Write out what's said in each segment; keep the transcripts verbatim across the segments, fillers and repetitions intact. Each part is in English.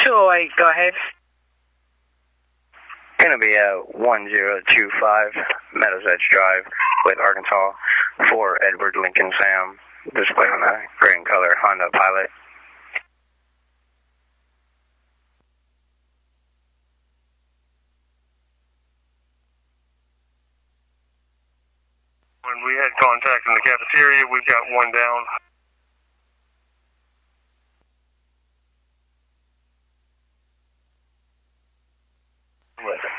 two oh eight, go ahead. Gonna be at one zero two five Meadows Edge Drive with Arkansas for Edward Lincoln Sam, display on a gray and color Honda Pilot. When we had contact in the cafeteria, we've got one down. Listen.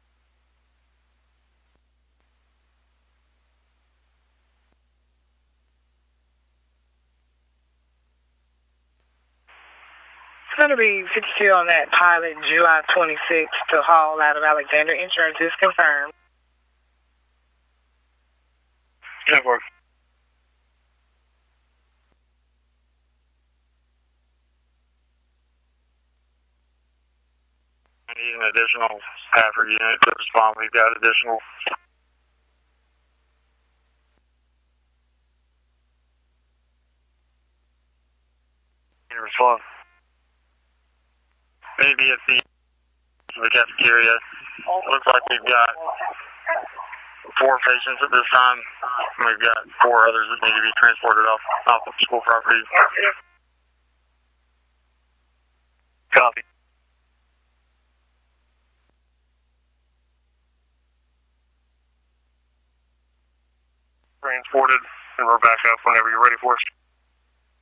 It's going to be fifty-two on that Pilot, July twenty-sixth to haul out of Alexander. Insurance is confirmed. Network. I need an additional Stafford unit to respond. We've got additional. Need to respond. Maybe at the, the cafeteria. Looks like we've got four patients at this time. We've got four others that need to be transported off off the school property. Copy. Transported, and we're back up whenever you're ready for us.